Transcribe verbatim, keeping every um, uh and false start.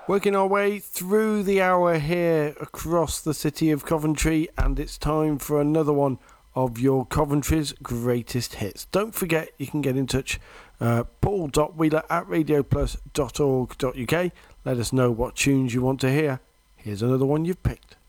Working our way through the hour here across the city of Coventry, and it's time for another one of your Coventry's greatest hits. Don't forget, you can get in touch, uh, paul dot wheeler at radio plus dot org dot uk. Let us know what tunes you want to hear. Here's another one you've picked.